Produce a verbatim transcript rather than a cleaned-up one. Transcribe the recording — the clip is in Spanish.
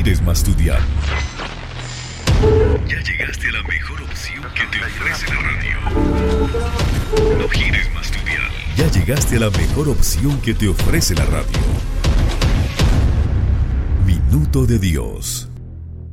gires más tu dial. Ya llegaste a la mejor opción que te ofrece la radio. No gires más tu dial. Ya llegaste a la mejor opción que te ofrece la radio. Minuto de Dios.